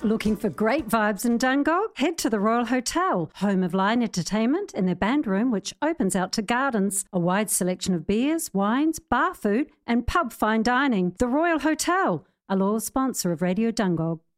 Looking for great vibes in Dungog? Head to the Royal Hotel, home of Lion Entertainment and their band room, which opens out to gardens. A wide selection of beers, wines, bar food and pub fine dining. The Royal Hotel, a loyal sponsor of Radio Dungog.